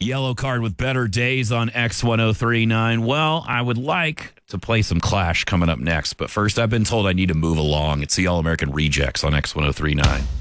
yellow card with Better Days on X1039. Well, I would like to play some Clash coming up next, but first I've been told I need to move along. It's the All-American Rejects on X1039.